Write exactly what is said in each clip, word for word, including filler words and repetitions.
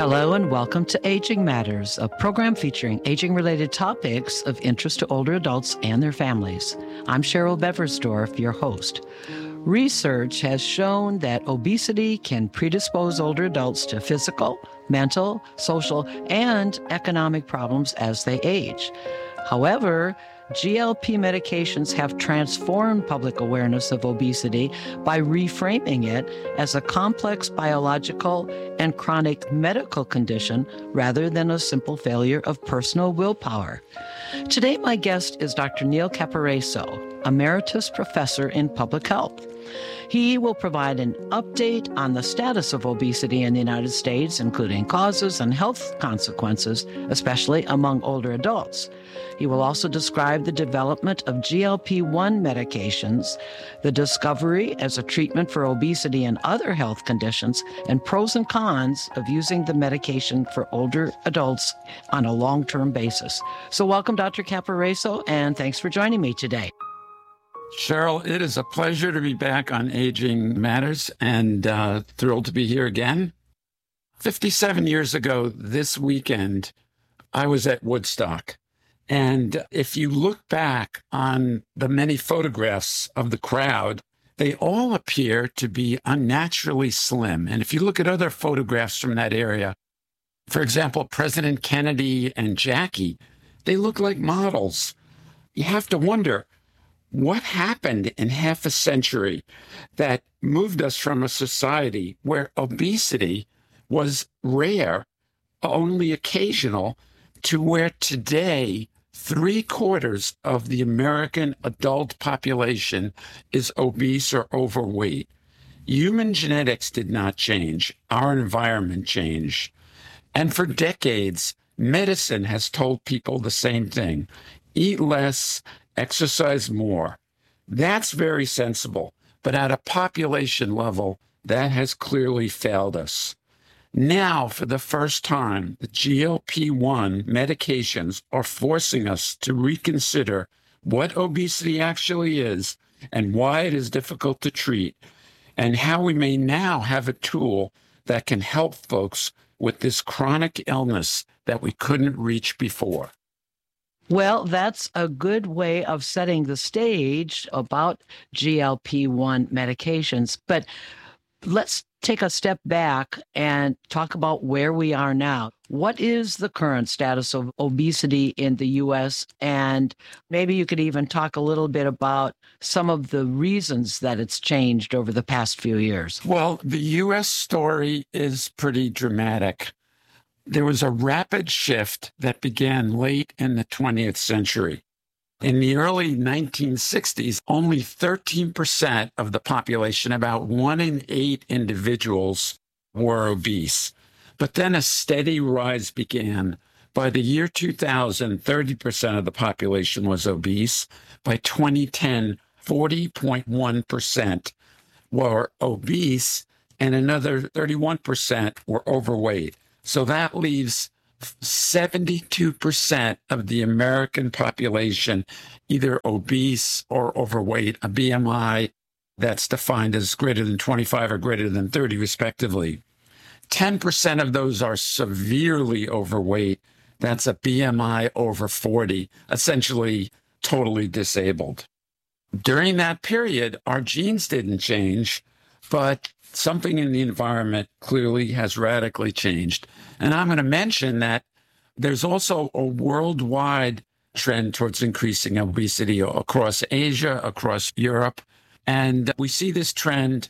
Hello and welcome to Aging Matters, a program featuring aging-related topics of interest to older adults and their families. I'm Cheryl Beversdorf, your host. Research has shown that obesity can predispose older adults to physical, mental, social, and economic problems as they age. However, G L P medications have transformed public awareness of obesity by reframing it as a complex biological and chronic medical condition rather than a simple failure of personal willpower. Today, my guest is Doctor Neil Caporaso, Emeritus Professor in Public Health. He will provide an update on the status of obesity in the United States, including causes and health consequences, especially among older adults. He will also describe the development of G L P one medications, the discovery as a treatment for obesity and other health conditions, and pros and cons of using the medication for older adults on a long-term basis. So welcome, Doctor Caporaso, and thanks for joining me today. Cheryl, it is a pleasure to be back on Aging Matters and uh, thrilled to be here again. fifty-seven years ago this weekend, I was at Woodstock. And if you look back on the many photographs of the crowd, they all appear to be unnaturally slim. And if you look at other photographs from that area, for example, President Kennedy and Jackie, they look like models. You have to wonder, what happened in half a century that moved us from a society where obesity was rare, only occasional, to where today three quarters of the American adult population is obese or overweight? Human genetics did not change. Our environment changed. And for decades, medicine has told people the same thing: eat less, exercise more. That's very sensible, but at a population level, that has clearly failed us. Now, for the first time, the G L P one medications are forcing us to reconsider what obesity actually is and why it is difficult to treat, and how we may now have a tool that can help folks with this chronic illness that we couldn't reach before. Well, that's a good way of setting the stage about G L P one medications. But let's take a step back and talk about where we are now. What is the current status of obesity in the U S? And maybe you could even talk a little bit about some of the reasons that it's changed over the past few years. Well, the U S story is pretty dramatic. There was a rapid shift that began late in the twentieth century. In the early nineteen sixties, only thirteen percent of the population, about one in eight individuals, were obese. But then a steady rise began. By the year two thousand, thirty percent of the population was obese. By twenty ten, forty point one percent were obese, and another thirty-one percent were overweight. So that leaves seventy-two percent of the American population either obese or overweight, a B M I that's defined as greater than twenty-five or greater than thirty, respectively. ten percent of those are severely overweight. That's a B M I over forty, essentially totally disabled. During that period, our genes didn't change, but something in the environment clearly has radically changed. And I'm going to mention that there's also a worldwide trend towards increasing obesity across Asia, across Europe. And we see this trend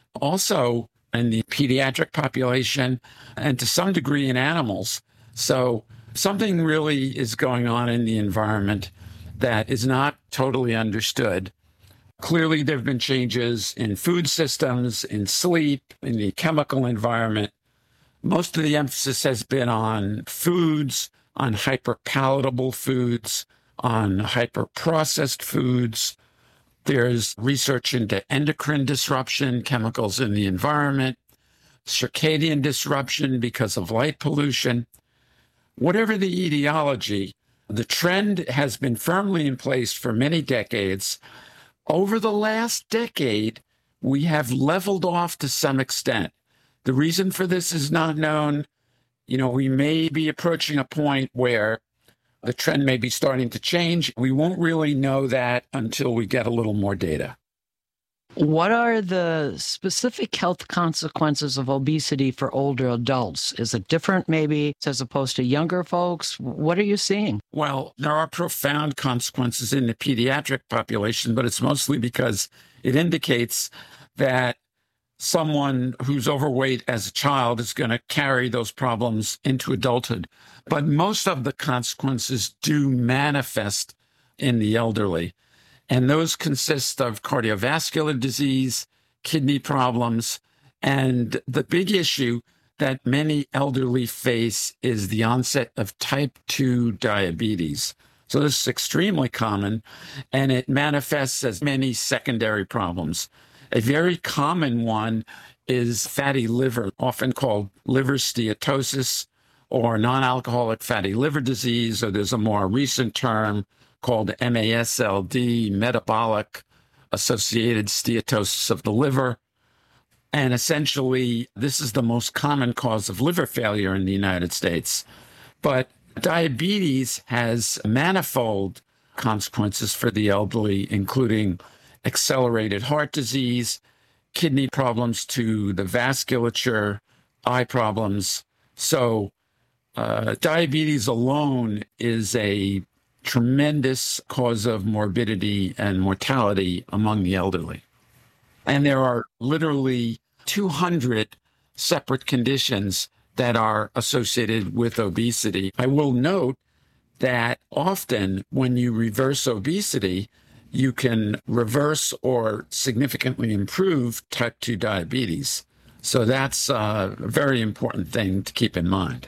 also in the pediatric population and to some degree in animals. So something really is going on in the environment that is not totally understood. Clearly, there have been changes in food systems, in sleep, in the chemical environment. Most of the emphasis has been on foods, on hyperpalatable foods, on hyperprocessed foods. There's research into endocrine disruption, chemicals in the environment, circadian disruption because of light pollution. Whatever the etiology, the trend has been firmly in place for many decades. Over the last decade, we have leveled off to some extent. The reason for this is not known. You know, we may be approaching a point where the trend may be starting to change. We won't really know that until we get a little more data. What are the specific health consequences of obesity for older adults? Is it different maybe as opposed to younger folks? What are you seeing? Well, there are profound consequences in the pediatric population, but it's mostly because it indicates that someone who's overweight as a child is going to carry those problems into adulthood. But most of the consequences do manifest in the elderly. And those consist of cardiovascular disease, kidney problems, and the big issue that many elderly face is the onset of type two diabetes. So this is extremely common, and it manifests as many secondary problems. A very common one is fatty liver, often called liver steatosis or non-alcoholic fatty liver disease, or there's a more recent term called M A S L D, metabolic associated steatosis of the liver. And essentially, this is the most common cause of liver failure in the United States. But diabetes has manifold consequences for the elderly, including accelerated heart disease, kidney problems to the vasculature, eye problems. So uh, diabetes alone is a tremendous cause of morbidity and mortality among the elderly. And there are literally two hundred separate conditions that are associated with obesity. I will note that often when you reverse obesity, you can reverse or significantly improve type two diabetes. So that's a very important thing to keep in mind.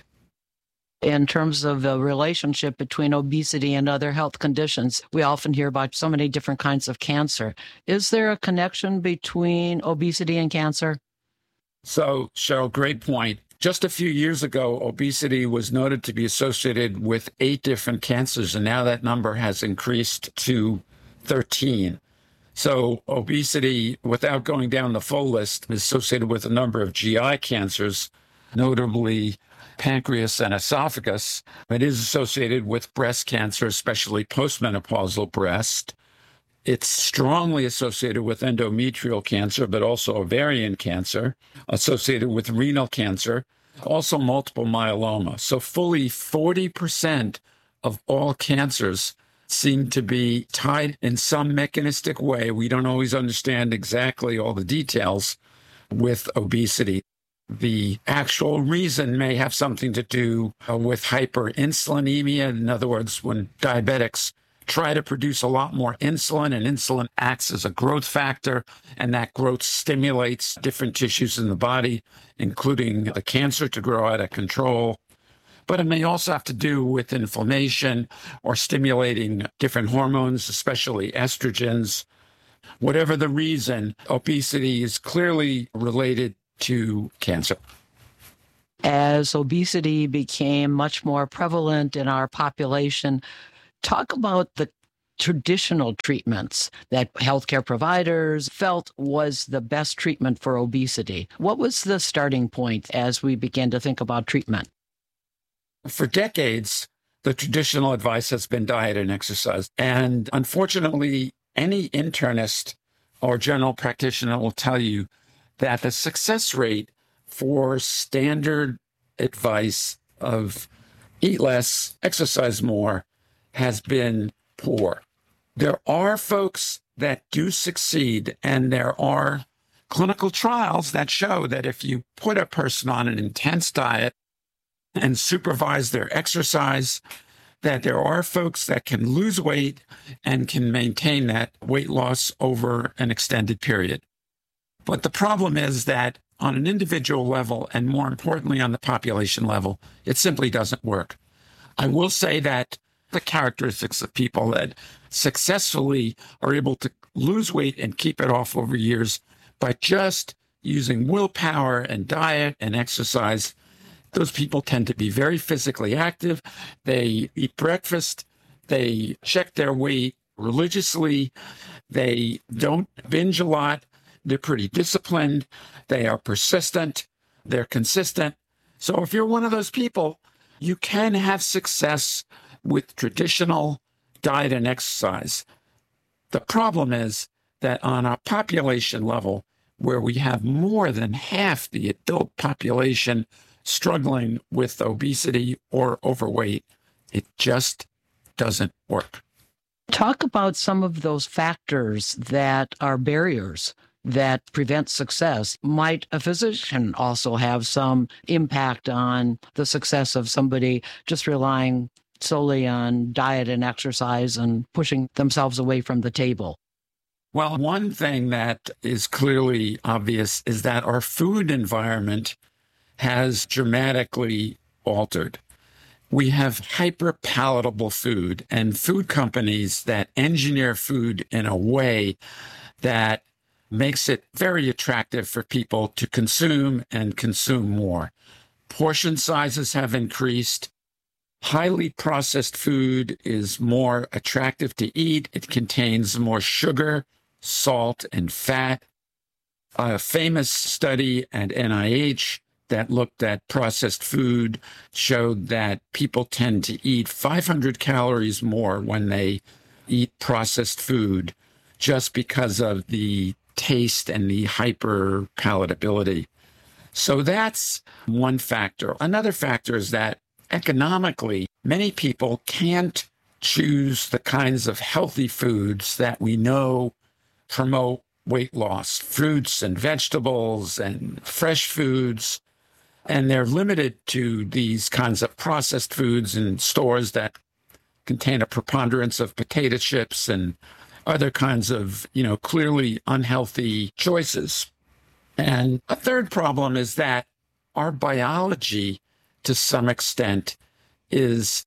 In terms of the relationship between obesity and other health conditions, we often hear about so many different kinds of cancer. Is there a connection between obesity and cancer? So, Cheryl, great point. Just a few years ago, obesity was noted to be associated with eight different cancers, and now that number has increased to thirteen. So obesity, without going down the full list, is associated with a number of G I cancers, notably pancreas and esophagus. It is associated with breast cancer, especially postmenopausal breast. It's strongly associated with endometrial cancer, but also ovarian cancer, associated with renal cancer, also multiple myeloma. So fully forty percent of all cancers seem to be tied in some mechanistic way. We don't always understand exactly all the details with obesity. The actual reason may have something to do uh, with hyperinsulinemia. In other words, when diabetics try to produce a lot more insulin, and insulin acts as a growth factor, and that growth stimulates different tissues in the body, including the cancer to grow out of control. But it may also have to do with inflammation or stimulating different hormones, especially estrogens. Whatever the reason, obesity is clearly related to cancer. As obesity became much more prevalent in our population, talk about the traditional treatments that healthcare providers felt was the best treatment for obesity. What was the starting point as we began to think about treatment? For decades, the traditional advice has been diet and exercise. And unfortunately, any internist or general practitioner will tell you that the success rate for standard advice of eat less, exercise more has been poor. There are folks that do succeed, and there are clinical trials that show that if you put a person on an intense diet and supervise their exercise, that there are folks that can lose weight and can maintain that weight loss over an extended period. But the problem is that on an individual level, and more importantly on the population level, it simply doesn't work. I will say that the characteristics of people that successfully are able to lose weight and keep it off over years by just using willpower and diet and exercise, those people tend to be very physically active. They eat breakfast. They check their weight religiously. They don't binge a lot. They're pretty disciplined. They are persistent. They're consistent. So if you're one of those people, you can have success with traditional diet and exercise. The problem is that on a population level, where we have more than half the adult population struggling with obesity or overweight, it just doesn't work. Talk about some of those factors that are barriers that prevent success. Might a physician also have some impact on the success of somebody just relying solely on diet and exercise and pushing themselves away from the table? Well, one thing that is clearly obvious is that our food environment has dramatically altered. We have hyper-palatable food and food companies that engineer food in a way that makes it very attractive for people to consume and consume more. Portion sizes have increased. Highly processed food is more attractive to eat. It contains more sugar, salt, and fat. A famous study at N I H that looked at processed food showed that people tend to eat five hundred calories more when they eat processed food just because of the taste and the hyper palatability. So that's one factor. Another factor is that economically, many people can't choose the kinds of healthy foods that we know promote weight loss, fruits and vegetables and fresh foods. And they're limited to these kinds of processed foods in stores that contain a preponderance of potato chips and other kinds of, you know, clearly unhealthy choices. And a third problem is that our biology, to some extent, is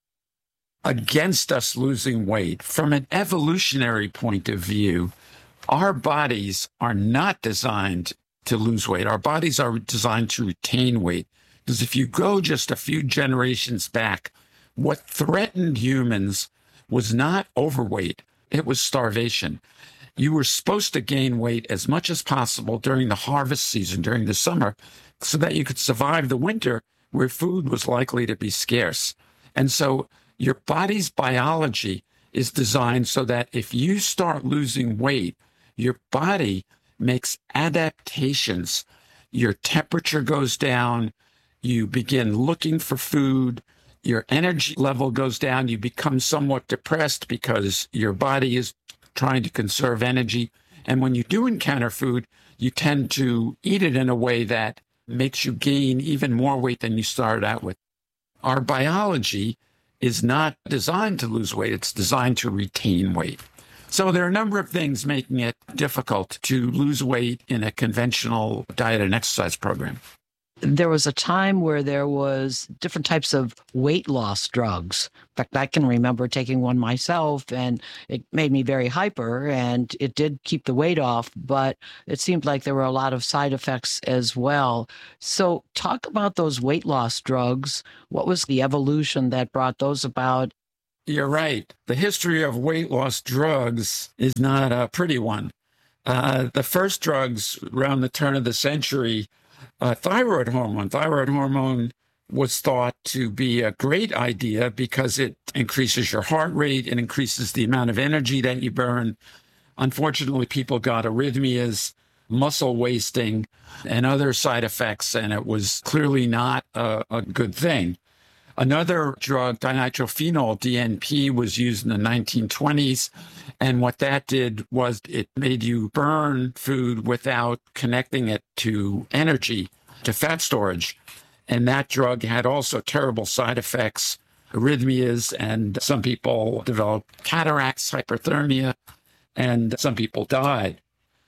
against us losing weight. From an evolutionary point of view, our bodies are not designed to lose weight. Our bodies are designed to retain weight. Because if you go just a few generations back, what threatened humans was not overweight, it was starvation. You were supposed to gain weight as much as possible during the harvest season, during the summer, so that you could survive the winter where food was likely to be scarce. And so your body's biology is designed so that if you start losing weight, your body makes adaptations. Your temperature goes down. You begin looking for food. Your energy level goes down. You become somewhat depressed because your body is trying to conserve energy. And when you do encounter food, you tend to eat it in a way that makes you gain even more weight than you started out with. Our biology is not designed to lose weight. It's designed to retain weight. So there are a number of things making it difficult to lose weight in a conventional diet and exercise program. There was a time where there was different types of weight loss drugs. In fact, I can remember taking one myself, and it made me very hyper, and it did keep the weight off, but it seemed like there were a lot of side effects as well. So talk about those weight loss drugs. What was the evolution that brought those about? You're right. The history of weight loss drugs is not a pretty one. Uh, the first drugs around the turn of the century, Uh, thyroid hormone. Thyroid hormone was thought to be a great idea because it increases your heart rate, it increases the amount of energy that you burn. Unfortunately, people got arrhythmias, muscle wasting, and other side effects, and it was clearly not a, a good thing. Another drug, dinitrophenol, D N P, was used in the nineteen twenties. And what that did was it made you burn food without connecting it to energy, to fat storage. And that drug had also terrible side effects, arrhythmias, and some people developed cataracts, hyperthermia, and some people died.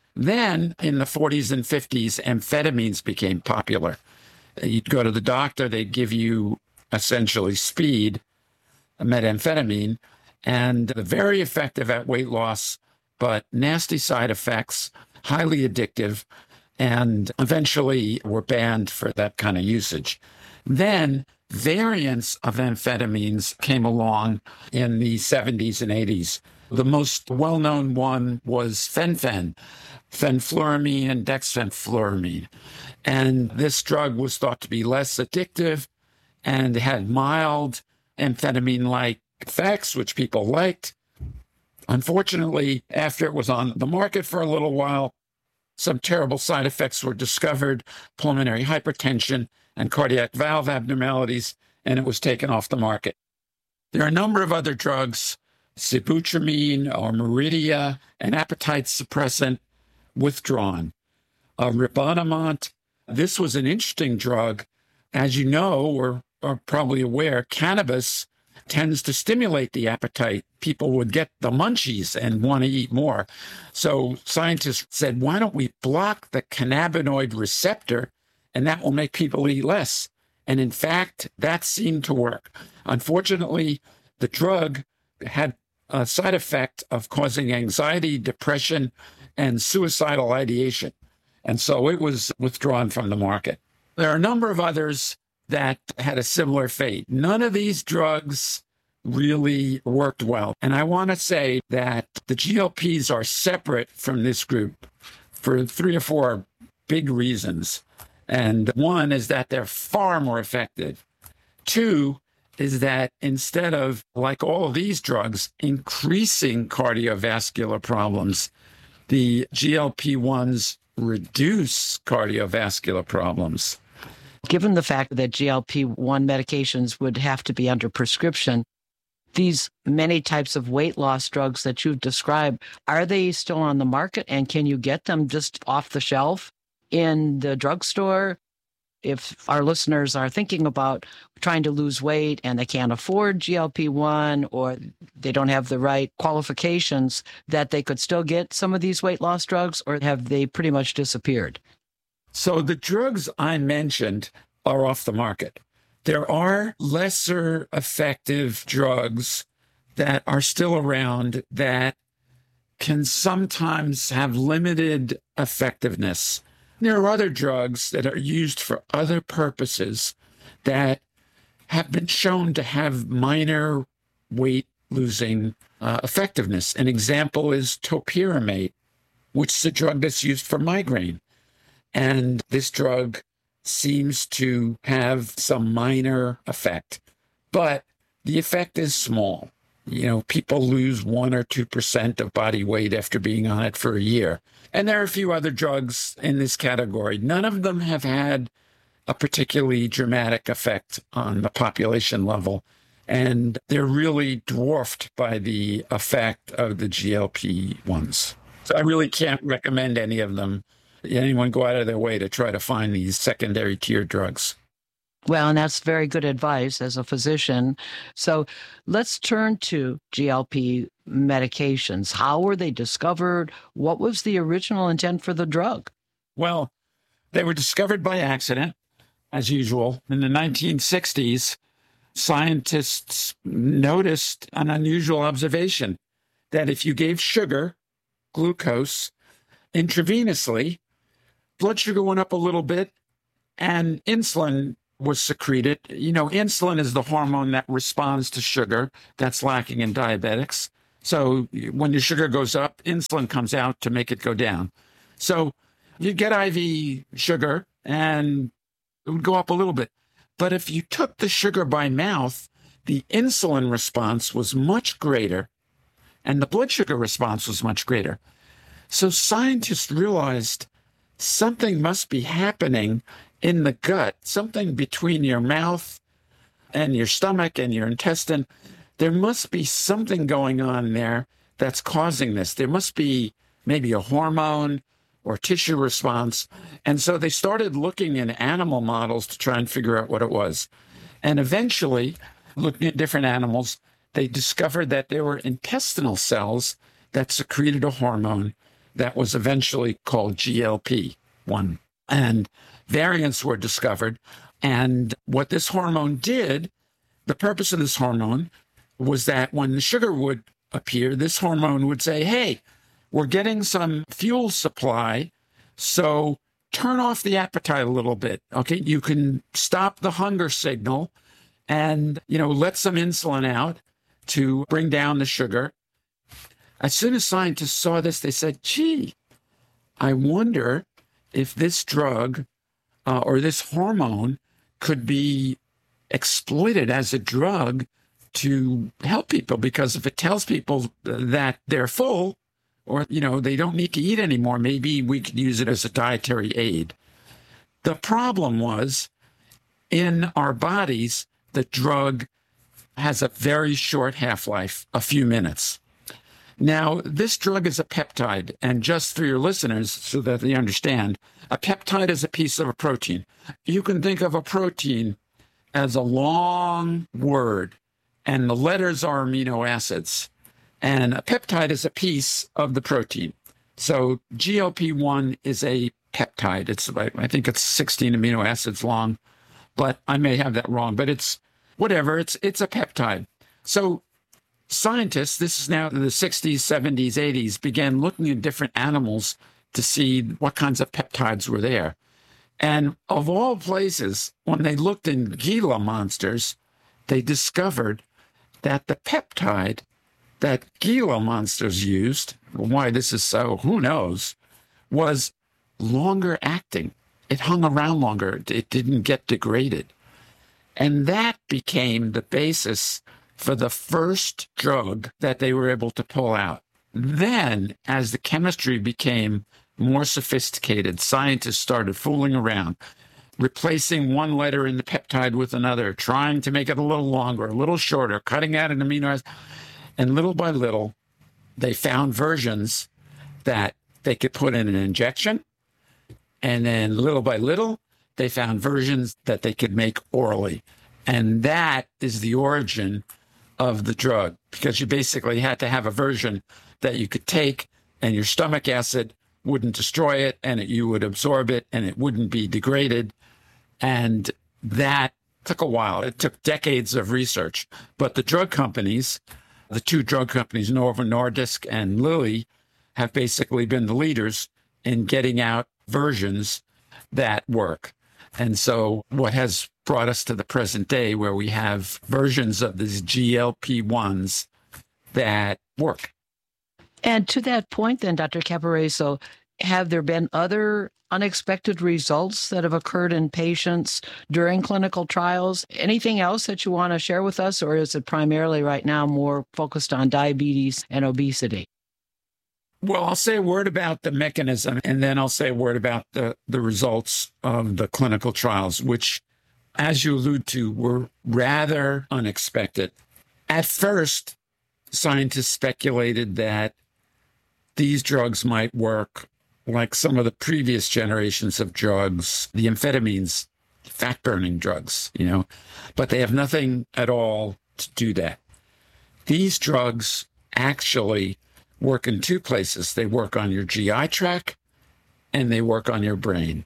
Then in the forties and fifties, amphetamines became popular. You'd go to the doctor, they'd give you essentially speed, methamphetamine, and very effective at weight loss, but nasty side effects, highly addictive, and eventually were banned for that kind of usage. Then variants of amphetamines came along in the seventies and eighties. The most well-known one was fen-phen, fenfluramine and dexfenfluramine. And this drug was thought to be less addictive and had mild amphetamine-like effects, which people liked. Unfortunately, after it was on the market for a little while, some terrible side effects were discovered, pulmonary hypertension and cardiac valve abnormalities, and it was taken off the market. There are a number of other drugs, sibutramine or Meridia, an appetite suppressant, withdrawn. Uh, Ribanomant, this was an interesting drug. As you know, or are probably aware, cannabis tends to stimulate the appetite. People would get the munchies and want to eat more. So scientists said, why don't we block the cannabinoid receptor, and that will make people eat less? And in fact, that seemed to work. Unfortunately, the drug had a side effect of causing anxiety, depression, and suicidal ideation. And so it was withdrawn from the market. There are a number of others that had a similar fate. None of these drugs really worked well. And I want to say that the G L Ps are separate from this group for three or four big reasons. And one is that they're far more effective. Two is that instead of, like all of these drugs, increasing cardiovascular problems, the G L P ones reduce cardiovascular problems. Given the fact that G L P one medications would have to be under prescription, these many types of weight loss drugs that you've described, are they still on the market, and can you get them just off the shelf in the drugstore? If our listeners are thinking about trying to lose weight and they can't afford G L P one or they don't have the right qualifications, that they could still get some of these weight loss drugs, or have they pretty much disappeared? So the drugs I mentioned are off the market. There are lesser effective drugs that are still around that can sometimes have limited effectiveness. There are other drugs that are used for other purposes that have been shown to have minor weight losing uh, effectiveness. An example is topiramate, which is a drug that's used for migraine. And this drug seems to have some minor effect, but the effect is small. You know, people lose one or two percent of body weight after being on it for a year. And there are a few other drugs in this category. None of them have had a particularly dramatic effect on the population level. And they're really dwarfed by the effect of the G L P ones. So I really can't recommend any of them. Anyone go out of their way to try to find these secondary tier drugs. Well, and that's very good advice as a physician. So let's turn to G L P medications. How were they discovered? What was the original intent for the drug? Well, they were discovered by accident, as usual. In the nineteen sixties, scientists noticed an unusual observation that if you gave sugar, glucose, intravenously, blood sugar went up a little bit and insulin was secreted. You know, insulin is the hormone that responds to sugar that's lacking in diabetics. So when your sugar goes up, insulin comes out to make it go down. So you'd get I V sugar and it would go up a little bit. But if you took the sugar by mouth, the insulin response was much greater and the blood sugar response was much greater. So scientists realized something must be happening in the gut, something between your mouth and your stomach and your intestine. There must be something going on there that's causing this. There must be maybe a hormone or tissue response. And so they started looking in animal models to try and figure out what it was. And eventually, looking at different animals, they discovered that there were intestinal cells that secreted a hormone that was eventually called G L P one. And variants were discovered. And what this hormone did, the purpose of this hormone was that when the sugar would appear, this hormone would say, hey, we're getting some fuel supply, so turn off the appetite a little bit. Okay, you can stop the hunger signal and, you know, let some insulin out to bring down the sugar. As soon as scientists saw this, they said, gee, I wonder if this drug uh, or this hormone could be exploited as a drug to help people, because if it tells people that they're full or, you know, they don't need to eat anymore, maybe we could use it as a dietary aid. The problem was, in our bodies, the drug has a very short half-life, a few minutes. Now, this drug is a peptide, and just for your listeners, so that they understand, a peptide is a piece of a protein. You can think of a protein as a long word, and the letters are amino acids, and a peptide is a piece of the protein. So G L P one is a peptide. It's, I think it's sixteen amino acids long, but I may have that wrong, but it's whatever, it's it's a peptide. So scientists, this is now in the sixties, seventies, eighties, began looking at different animals to see what kinds of peptides were there. And of all places, when they looked in Gila monsters, they discovered that the peptide that Gila monsters used, why this is so, who knows, was longer acting. It hung around longer. It didn't get degraded. And that became the basis for the first drug that they were able to pull out. Then, as the chemistry became more sophisticated, scientists started fooling around, replacing one letter in the peptide with another, trying to make it a little longer, a little shorter, cutting out an amino acid. And little by little, they found versions that they could put in an injection. And then little by little, they found versions that they could make orally. And that is the origin of the drug, because you basically had to have a version that you could take and your stomach acid wouldn't destroy it, and it, you would absorb it and it wouldn't be degraded. And that took a while. It took decades of research. But the drug companies, the two drug companies, Novo Nordisk and Lilly, have basically been the leaders in getting out versions that work. And so what has brought us to the present day, where we have versions of these G L P ones that work. And to that point then, Doctor Caporaso, have there been other unexpected results that have occurred in patients during clinical trials? Anything else that you want to share with us, or is it primarily right now more focused on diabetes and obesity? Well, I'll say a word about the mechanism, and then I'll say a word about the, the results of the clinical trials, which, as you allude to, were rather unexpected. At first, scientists speculated that these drugs might work like some of the previous generations of drugs, the amphetamines, fat-burning drugs, you know, but they have nothing at all to do that. These drugs actually work in two places. They work on your G I tract and they work on your brain.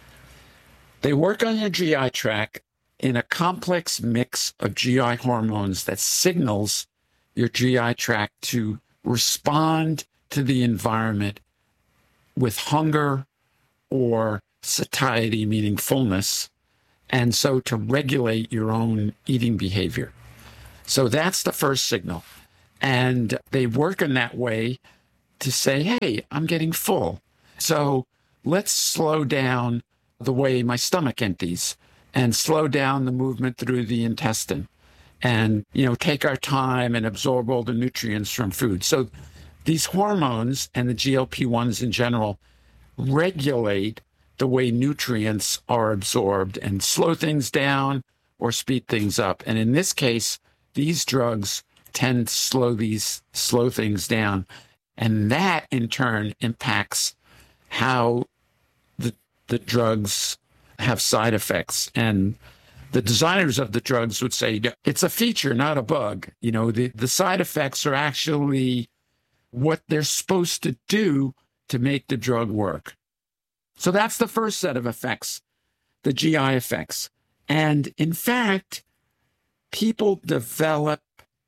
They work on your G I tract in a complex mix of G I hormones that signals your G I tract to respond to the environment with hunger or satiety, meaning fullness, and so to regulate your own eating behavior. So that's the first signal. And they work in that way to say, hey, I'm getting full. So let's slow down the way my stomach empties and slow down the movement through the intestine and, you know, take our time and absorb all the nutrients from food. So these hormones and the G L P ones in general regulate the way nutrients are absorbed and slow things down or speed things up. And in this case, these drugs tend to slow these slow things down. And that in turn impacts how the the drugs have side effects. And the designers of the drugs would say it's a feature, not a bug. You know, the, the side effects are actually what they're supposed to do to make the drug work. So that's the first set of effects, the G I effects. And in fact, people develop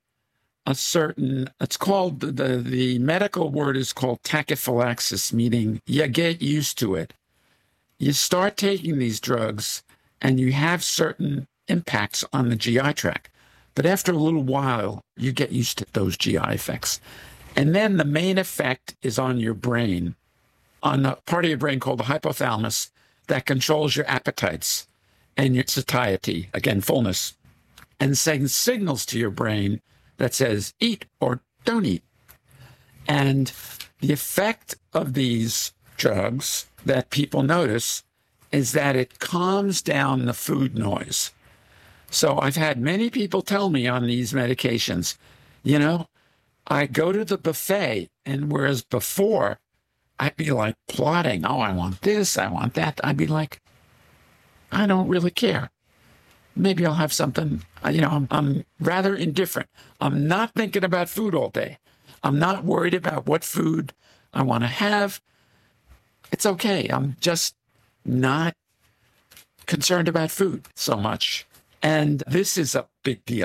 a certain, it's called, the, the medical word is called tachyphylaxis, meaning you get used to it. You start taking these drugs and you have certain impacts on the G I tract. But after a little while, you get used to those G I effects. And then the main effect is on your brain, on the part of your brain called the hypothalamus. that controls your appetites and your satiety, again, fullness, and sends signals to your brain that says eat or don't eat. And the effect of these drugs that people notice is that it calms down the food noise. So I've had many people tell me on these medications, you know, I go to the buffet, and whereas before I'd be like plotting, oh, I want this, I want that, I'd be like, I don't really care. Maybe I'll have something, you know, I'm, I'm rather indifferent. I'm not thinking about food all day. I'm not worried about what food I want to have. It's okay. I'm just not concerned about food so much. And this is a big deal.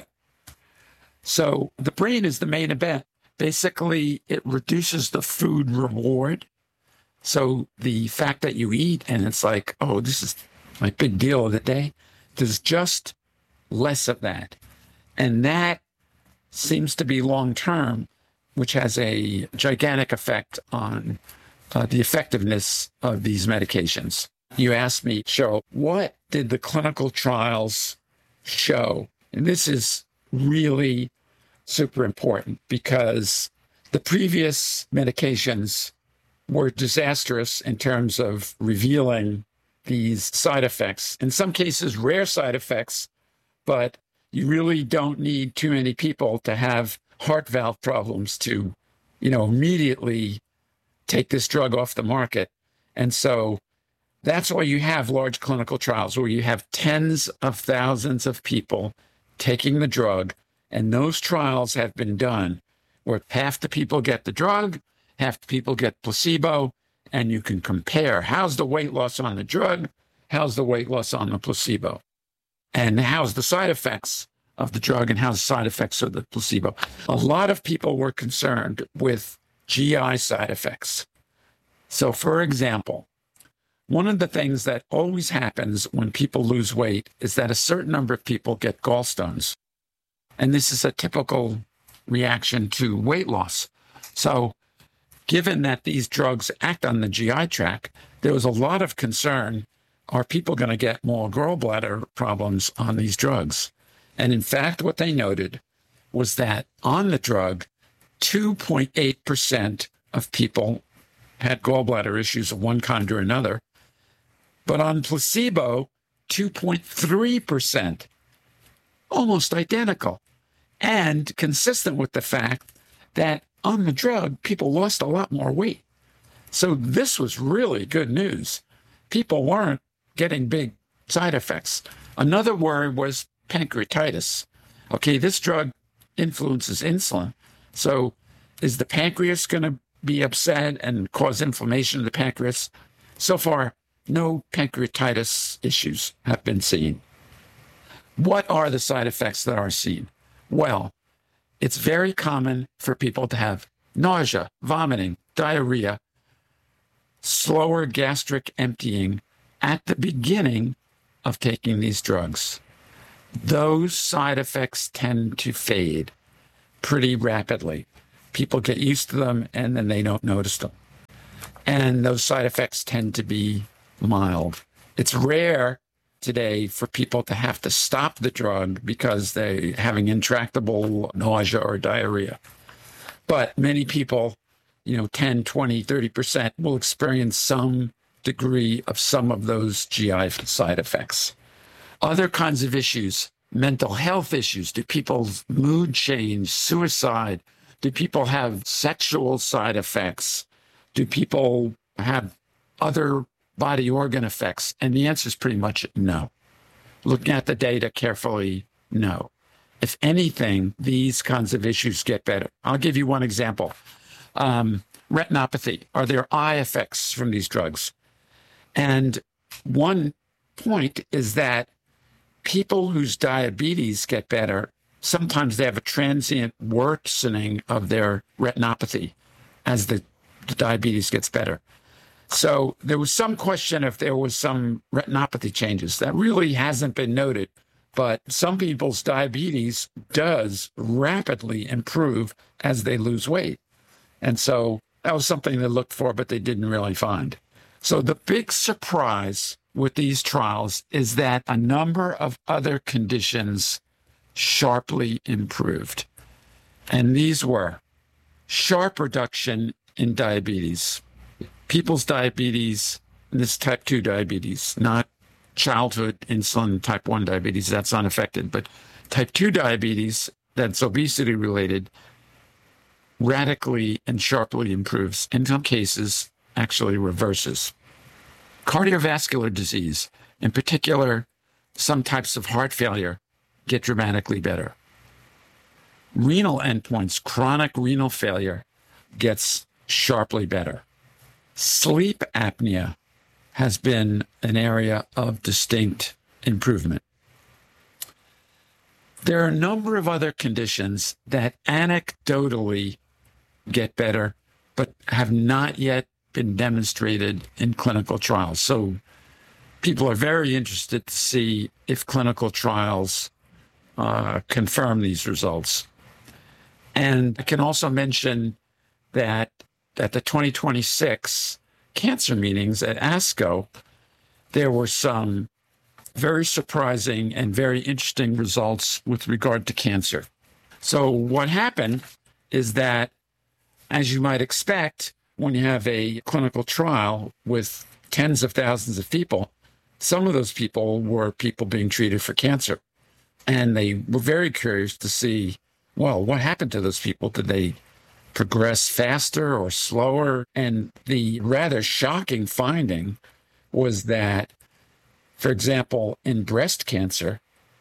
So the brain is the main event. Basically, it reduces the food reward. So the fact that you eat and it's like, oh, this is my big deal of the day, there's just less of that. And that seems to be long-term, which has a gigantic effect on uh, the effectiveness of these medications. You asked me, Cheryl, what did the clinical trials show? And this is really super important because the previous medications were disastrous in terms of revealing these side effects. In some cases, rare side effects, but you really don't need too many people to have heart valve problems to, you know, immediately take this drug off the market. And so that's why you have large clinical trials where you have tens of thousands of people taking the drug. And those trials have been done where half the people get the drug, half the people get placebo, and you can compare how's the weight loss on the drug, how's the weight loss on the placebo, and how's the side effects of the drug and how's the side effects of the placebo. A lot of people were concerned with G I side effects. So, for example, one of the things that always happens when people lose weight is that a certain number of people get gallstones. And this is a typical reaction to weight loss. So given that these drugs act on the G I tract, there was a lot of concern, are people going to get more gallbladder problems on these drugs? And in fact, what they noted was that on the drug, two point eight percent of people had gallbladder issues of one kind or another. But on placebo, two point three percent, almost identical, and consistent with the fact that on the drug, people lost a lot more weight. So this was really good news. People weren't getting big side effects. Another worry was pancreatitis. Okay, this drug influences insulin. So is the pancreas going to be upset and cause inflammation of the pancreas? So far, no pancreatitis issues have been seen. What are the side effects that are seen? Well, it's very common for people to have nausea, vomiting, diarrhea, slower gastric emptying at the beginning of taking these drugs. Those side effects tend to fade pretty rapidly. People get used to them and then they don't notice them. And those side effects tend to be mild. It's rare today for people to have to stop the drug because they're having intractable nausea or diarrhea. But many people, you know, ten, twenty, thirty percent will experience some degree of some of those G I side effects. Other kinds of issues, mental health issues. Do people's mood change, suicide? Do people have sexual side effects? Do people have other body organ effects? And the answer is pretty much no. Looking at the data carefully, no. If anything, these kinds of issues get better. I'll give you one example. Um, retinopathy. Are there eye effects from these drugs? And one point is that people whose diabetes get better, sometimes they have a transient worsening of their retinopathy as the, the diabetes gets better. So there was some question if there was some retinopathy changes. That really hasn't been noted, but some people's diabetes does rapidly improve as they lose weight. And so that was something they looked for, but they didn't really find. So the big surprise with these trials is that a number of other conditions sharply improved. And these were sharp reduction in diabetes. People's diabetes, and this type two diabetes, not childhood insulin type one diabetes, that's unaffected, but type two diabetes, that's obesity related, radically and sharply improves. In some cases, actually reverses. Cardiovascular disease, in particular, some types of heart failure, get dramatically better. Renal endpoints, chronic renal failure, gets sharply better. Sleep apnea has been an area of distinct improvement. There are a number of other conditions that anecdotally get better, but have not yet been demonstrated in clinical trials. So people are very interested to see if clinical trials uh, confirm these results. And I can also mention that at the twenty twenty-six cancer meetings at ASCO, there were some very surprising and very interesting results with regard to cancer. So what happened is that, as you might expect, when you have a clinical trial with tens of thousands of people, some of those people were people being treated for cancer. And they were very curious to see, well, what happened to those people? Did they progress faster or slower? And the rather shocking finding was that, for example, in breast cancer,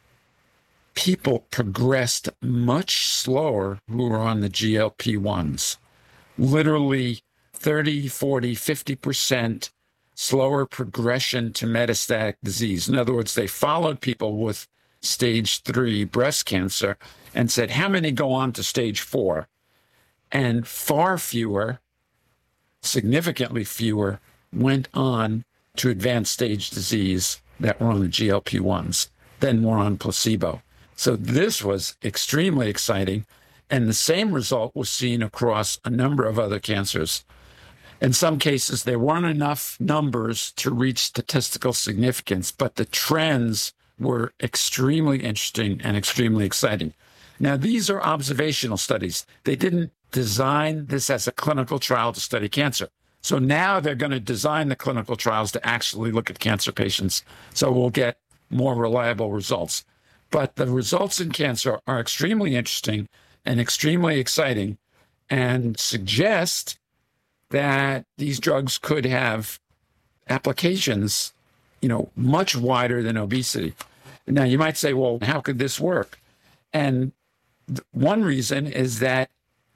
people progressed much slower who were on the G L P ones. Literally thirty, forty, fifty percent slower progression to metastatic disease. In other words, they followed people with stage three breast cancer and said, how many go on to stage four? And far fewer, significantly fewer, went on to advanced stage disease that were on the G L P ones than were on placebo. So this was extremely exciting. And the same result was seen across a number of other cancers. In some cases, there weren't enough numbers to reach statistical significance, but the trends were extremely interesting and extremely exciting. Now, these are observational studies. They didn't design this as a clinical trial to study cancer. So now they're going to design the clinical trials to actually look at cancer patients. So we'll get more reliable results. But the results in cancer are extremely interesting and extremely exciting and suggest that these drugs could have applications, you know, much wider than obesity. Now, you might say, well, how could this work? And one reason is that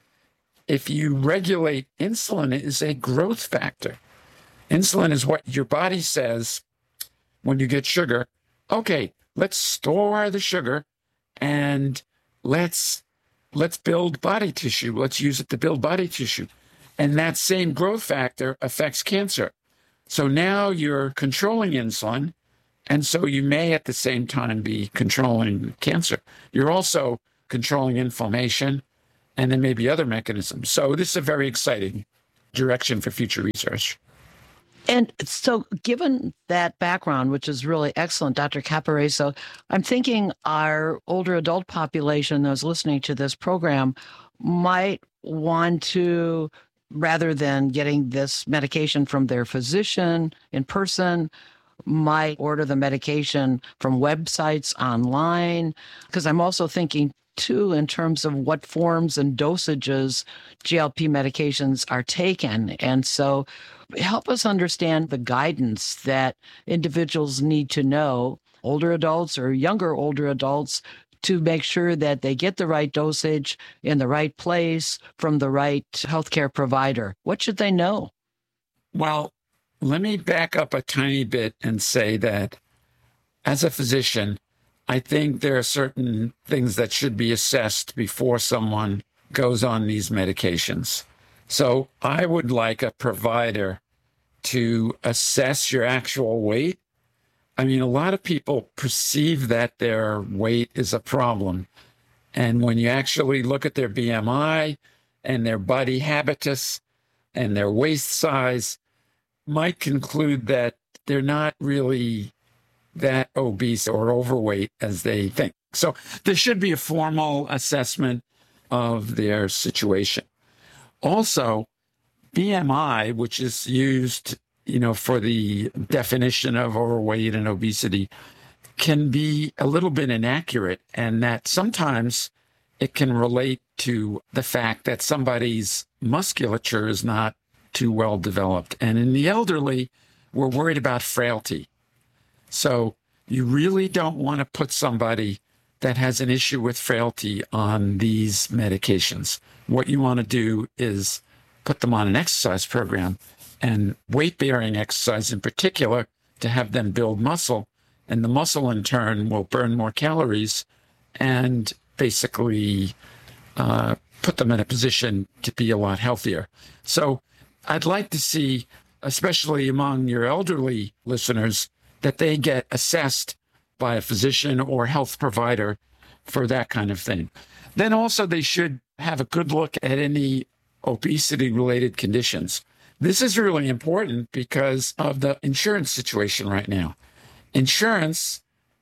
if you regulate insulin, it is a growth factor. Insulin is what your body says when you get sugar. Okay, let's store the sugar and let's let's build body tissue. Let's use it to build body tissue. And that same growth factor affects cancer. So now you're controlling insulin, and so you may at the same time be controlling cancer. You're also controlling inflammation, and then maybe other mechanisms. So this is a very exciting direction for future research. And so given that background, which is really excellent, Doctor Caporaso, I'm thinking our older adult population that was listening to this program might want to, rather than getting this medication from their physician in person, might order the medication from websites online. Because I'm also thinking, too, in terms of what forms and dosages G L P medications are taken. And so help us understand the guidance that individuals need to know, older adults or younger older adults, to make sure that they get the right dosage in the right place from the right healthcare provider. What should they know? Well, let me back up a tiny bit and say that as a physician, I think there are certain things that should be assessed before someone goes on these medications. So I would like a provider to assess your actual weight. I mean, a lot of people perceive that their weight is a problem. And when you actually look at their B M I and their body habitus and their waist size, might conclude that they're not really that obese or overweight as they think. So there should be a formal assessment of their situation. Also, B M I, which is used, you know, for the definition of overweight and obesity, can be a little bit inaccurate, and that sometimes it can relate to the fact that somebody's musculature is not too well developed. And in the elderly, we're worried about frailty. So you really don't want to put somebody that has an issue with frailty on these medications. What you want to do is put them on an exercise program, and weight-bearing exercise in particular, to have them build muscle. And the muscle, in turn, will burn more calories and basically uh, put them in a position to be a lot healthier. So I'd like to see, especially among your elderly listeners, that they get assessed by a physician or health provider for that kind of thing. Then also they should have a good look at any obesity-related conditions. This is really important because of the insurance situation right now. Insurance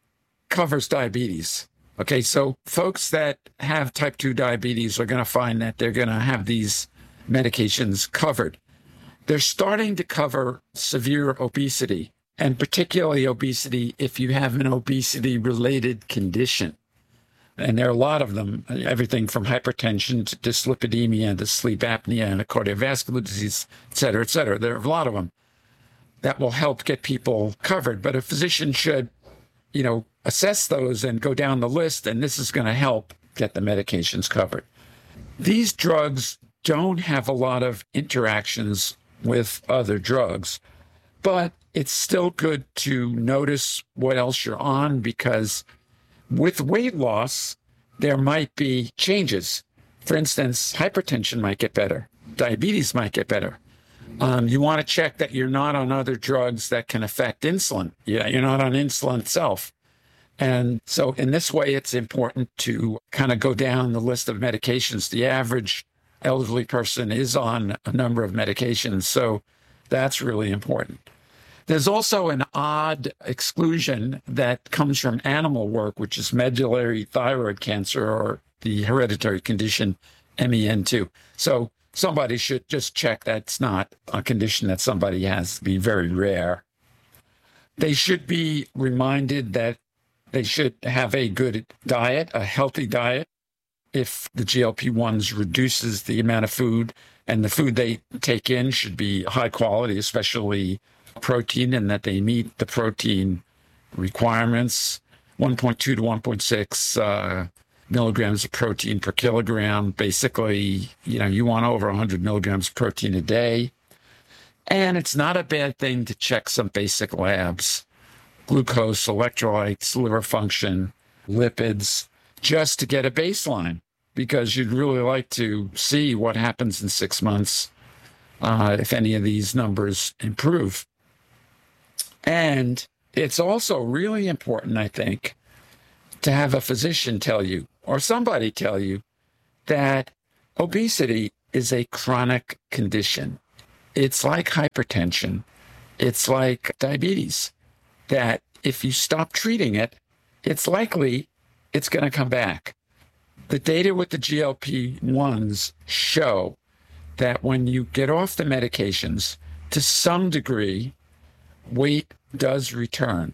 covers diabetes. Okay, so folks that have type two diabetes are going to find that they're going to have these medications covered. They're starting to cover severe obesity, and particularly obesity if you have an obesity-related condition. And there are a lot of them, everything from hypertension to dyslipidemia to sleep apnea and cardiovascular disease, et cetera, et cetera. There are a lot of them that will help get people covered. But a physician should, you know, assess those and go down the list, and this is going to help get the medications covered. These drugs don't have a lot of interactions with other drugs, but it's still good to notice what else you're on, because with weight loss, there might be changes. For instance, hypertension might get better. Diabetes might get better. Um, you want to check that you're not on other drugs that can affect insulin. Yeah, you're not on insulin itself. And so in this way, it's important to kind of go down the list of medications. The average elderly person is on a number of medications, so that's really important. There's also an odd exclusion that comes from animal work, which is medullary thyroid cancer, or the hereditary condition M E N two. So somebody should just check that's not a condition that somebody has, be very rare. They should be reminded that they should have a good diet, a healthy diet. If the G L P ones reduces the amount of food, and the food they take in should be high quality, especially protein, and that they meet the protein requirements, one point two to one point six uh, milligrams of protein per kilogram. Basically, you know, you want over one hundred milligrams of protein a day. And it's not a bad thing to check some basic labs, glucose, electrolytes, liver function, lipids, just to get a baseline, because you'd really like to see what happens in six months uh, if any of these numbers improve. And it's also really important, I think, to have a physician tell you, or somebody tell you, that obesity is a chronic condition. It's like hypertension. It's like diabetes, that if you stop treating it, it's likely it's going to come back. The data with the G L P ones show that when you get off the medications, to some degree, weight does return.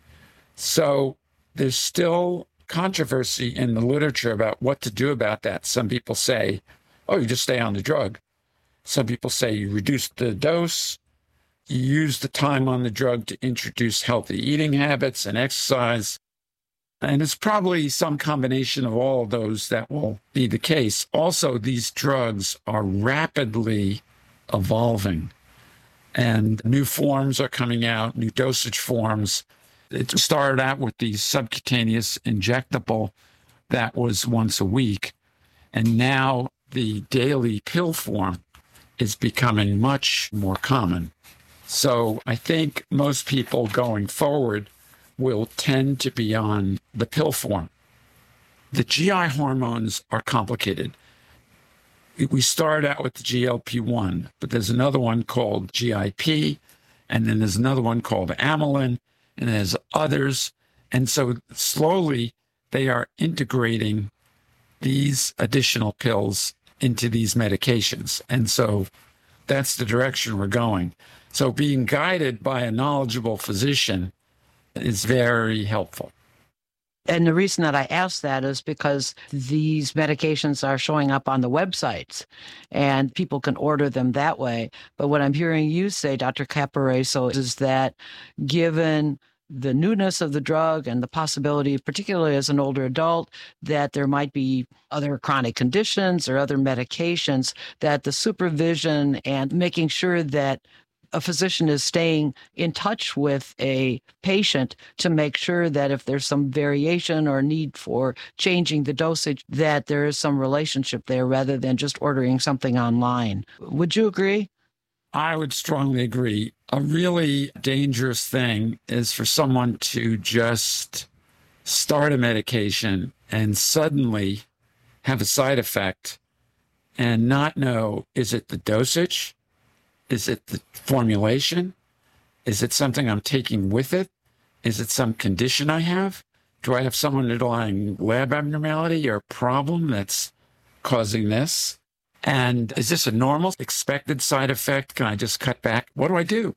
So there's still controversy in the literature about what to do about that. Some people say, oh, you just stay on the drug. Some people say you reduce the dose, you use the time on the drug to introduce healthy eating habits and exercise. And it's probably some combination of all of those that will be the case. Also, these drugs are rapidly evolving, and new forms are coming out, new dosage forms. It started out with the subcutaneous injectable that was once a week, and now the daily pill form is becoming much more common. So I think most people going forward will tend to be on the pill form. The G I hormones are complicated. We start out with the G L P one, but there's another one called G I P, And then there's another one called amylin, and there's others. And so slowly they are integrating these additional pills into these medications. And so that's the direction we're going. So being guided by a knowledgeable physician is very helpful. And the reason that I ask that is because these medications are showing up on the websites and people can order them that way. But what I'm hearing you say, Doctor Caporaso, is that given the newness of the drug and the possibility, particularly as an older adult, that there might be other chronic conditions or other medications, that the supervision and making sure that a physician is staying in touch with a patient to make sure that if there's some variation or need for changing the dosage, that there is some relationship there rather than just ordering something online. Would you agree? I would strongly agree. A really dangerous thing is for someone to just start a medication and suddenly have a side effect and not know, is it the dosage? Is it the formulation? Is it something I'm taking with it? Is it some condition I have? Do I have some underlying lab abnormality or problem that's causing this? And is this a normal, expected side effect? Can I just cut back? What do I do?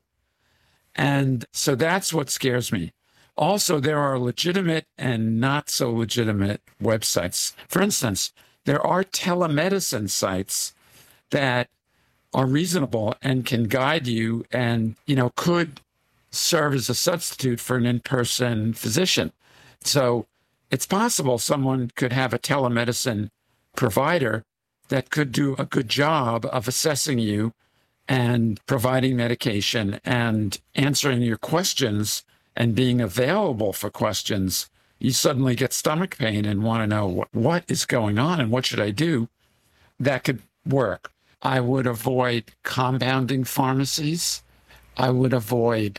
And so that's what scares me. Also, there are legitimate and not so legitimate websites. For instance, there are telemedicine sites that are reasonable and can guide you and, you know, could serve as a substitute for an in-person physician. So it's possible someone could have a telemedicine provider that could do a good job of assessing you and providing medication and answering your questions and being available for questions. You suddenly get stomach pain and want to know what, what is going on and what should I do? That could work. I would avoid compounding pharmacies. I would avoid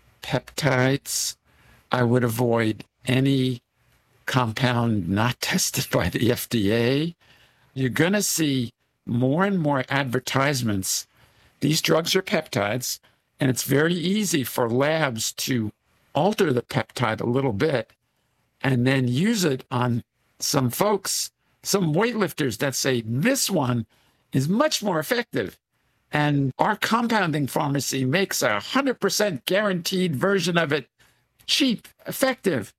peptides. I would avoid any compound not tested by the F D A. You're going to see more and more advertisements. These drugs are peptides, and it's very easy for labs to alter the peptide a little bit and then use it on some folks, some weightlifters that say, this one is much more effective. And our compounding pharmacy makes a one hundred percent guaranteed version of it cheap, effective.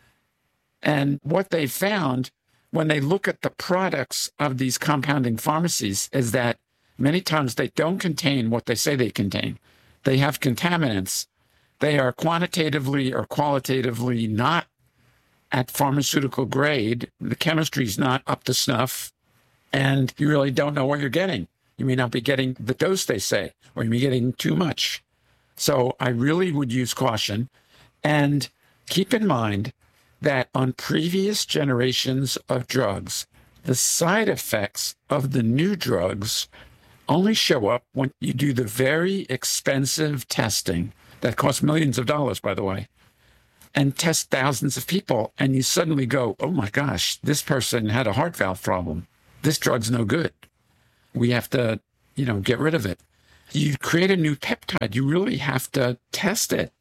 And what they found when they look at the products of these compounding pharmacies is that many times they don't contain what they say they contain. They have contaminants. They are quantitatively or qualitatively not at pharmaceutical grade. The chemistry is not up to snuff. And you really don't know what you're getting. You may not be getting the dose they say, or you may be getting too much. So I really would use caution. And keep in mind that on previous generations of drugs, the side effects of the new drugs only show up when you do the very expensive testing that costs millions of dollars, by the way, and test thousands of people. And you suddenly go, oh my gosh, this person had a heart valve problem. This drug's no good. We have to, you know, get rid of it. You create a new peptide, you really have to test it.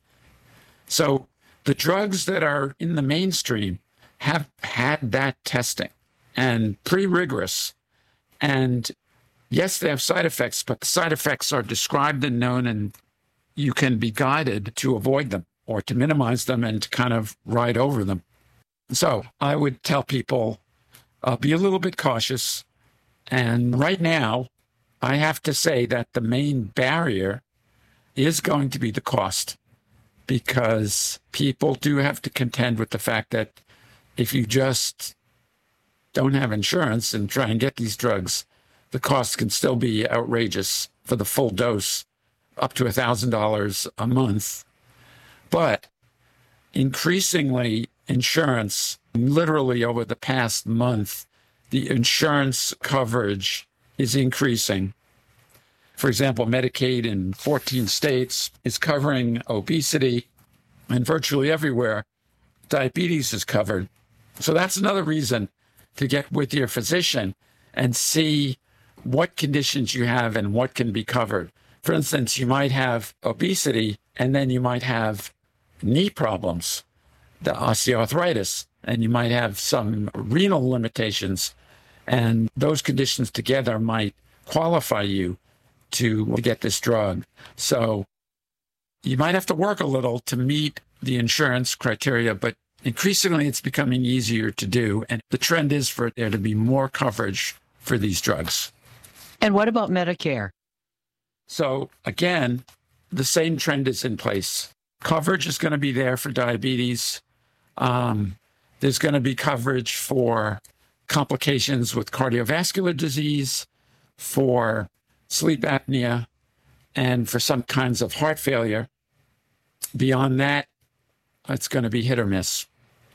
So the drugs that are in the mainstream have had that testing and pretty rigorous. And yes, they have side effects, but the side effects are described and known, and you can be guided to avoid them or to minimize them and to kind of ride over them. So I would tell people, uh, be a little bit cautious. And right now, I have to say that the main barrier is going to be the cost, because people do have to contend with the fact that if you just don't have insurance and try and get these drugs, the cost can still be outrageous for the full dose, up to one thousand dollars a month. But increasingly, insurance, literally over the past month, the insurance coverage is increasing. For example, Medicaid in fourteen states is covering obesity, and virtually everywhere, diabetes is covered. So that's another reason to get with your physician and see what conditions you have and what can be covered. For instance, you might have obesity, And then you might have knee problems, the osteoarthritis, and you might have some renal limitations. And those conditions together might qualify you to get this drug. So you might have to work a little to meet the insurance criteria, but increasingly it's becoming easier to do. And the trend is for there to be more coverage for these drugs. And what about Medicare? So again, the same trend is in place. Coverage is going to be there for diabetes. Um, there's going to be coverage for complications with cardiovascular disease, for sleep apnea, and for some kinds of heart failure. Beyond that, it's going to be hit or miss.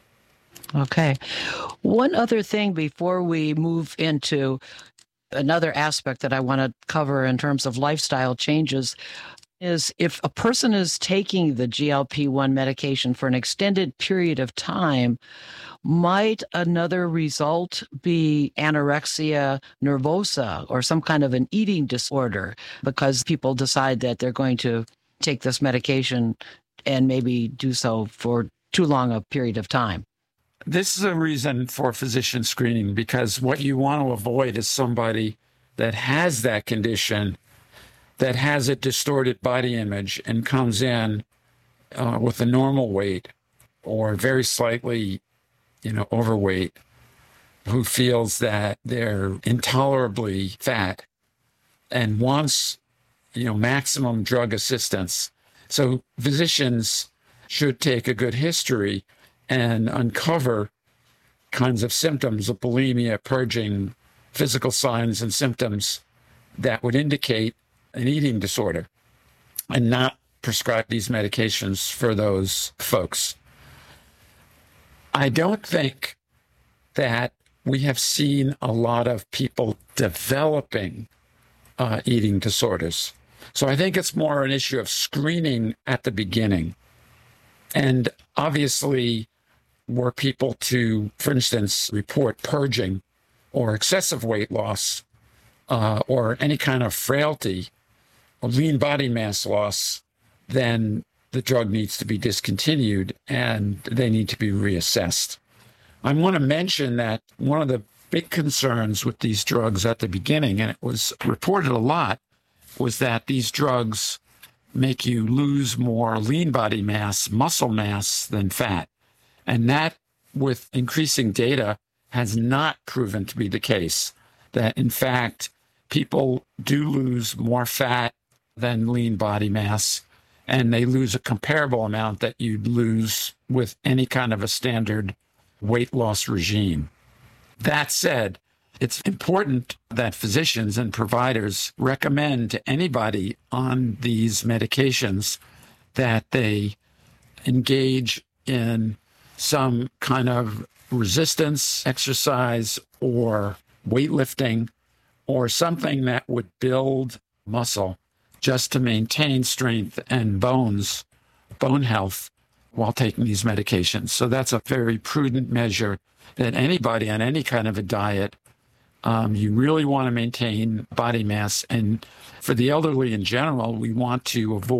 Okay. One other thing before we move into another aspect that I want to cover in terms of lifestyle changes is if a person is taking the G L P one medication for an extended period of time, might another result be anorexia nervosa or some kind of an eating disorder because people decide that they're going to take this medication and maybe do so for too long a period of time? This is a reason for physician screening, because what you want to avoid is somebody that has that condition, that has a distorted body image and comes in uh, with a normal weight or very slightly, you know, overweight, who feels that they're intolerably fat and wants, you know, maximum drug assistance. So physicians should take a good history and uncover kinds of symptoms of bulimia, purging, physical signs and symptoms that would indicate an eating disorder, and not prescribe these medications for those folks. I don't think that we have seen a lot of people developing uh, eating disorders. So I think it's more an issue of screening at the beginning. And obviously, were people to, for instance, report purging or excessive weight loss uh, or any kind of frailty or lean body mass loss, then the drug needs to be discontinued and they need to be reassessed. I want to mention that one of the big concerns with these drugs at the beginning, and it was reported a lot, was that these drugs make you lose more lean body mass, muscle mass than fat. And that, with increasing data, has not proven to be the case. That, in fact, people do lose more fat than lean body mass, and they lose a comparable amount that you'd lose with any kind of a standard weight loss regime. That said, it's important that physicians and providers recommend to anybody on these medications that they engage in some kind of resistance exercise or weightlifting or something that would build muscle just to maintain strength and bones, bone health while taking these medications. So that's a very prudent measure that anybody on any kind of a diet, um, you really want to maintain body mass. And for the elderly in general, we want to avoid